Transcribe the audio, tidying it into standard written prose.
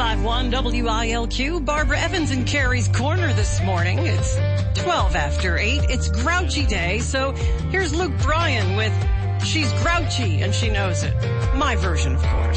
95.1 WILQ. Barbara Evans in Carrie's Corner this morning. It's 12 after 8. It's Grouchy Day, so here's Luke Bryan with She's Grouchy and She Knows It. My version, of course.